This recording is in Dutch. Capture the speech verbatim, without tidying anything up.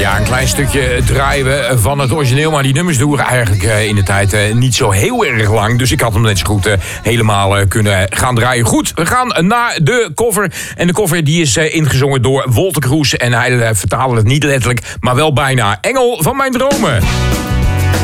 Ja, een klein stukje draaien we van het origineel. Maar die nummers duren eigenlijk in de tijd niet zo heel erg lang. Dus ik had hem net zo goed helemaal kunnen gaan draaien. Goed, we gaan naar de cover. En de cover die is ingezongen door Wolter Kroes. En hij vertaalde het niet letterlijk, maar wel bijna. Engel van mijn dromen.